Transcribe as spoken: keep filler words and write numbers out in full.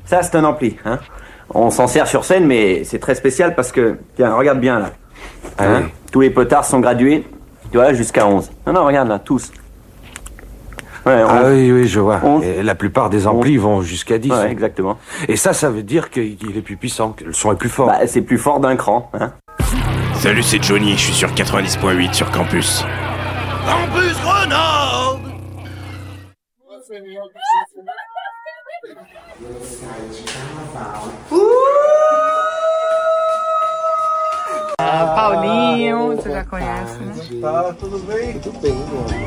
Ça, c'est un ampli. Hein. On s'en sert sur scène, mais c'est très spécial parce que... Tiens, regarde bien, là. Hein, oui. Tous les potards sont gradués, tu vois, jusqu'à onze. Non, non, regarde, là, tous. Ouais, Ah onze. oui, oui, je vois. onze. Et la plupart des amplis onze. vont jusqu'à dix. Ouais, hein. exactement. Et ça, ça veut dire qu'il est plus puissant, que le son est plus fort. Bah, c'est plus fort d'un cran. Hein. Salut, c'est Johnny, je suis sur quatre-vingt-dix point huit sur Campus. Campus Grenoble. Ah, Paulinho, você já conhece, né? Tá, tudo bem? Tudo bem,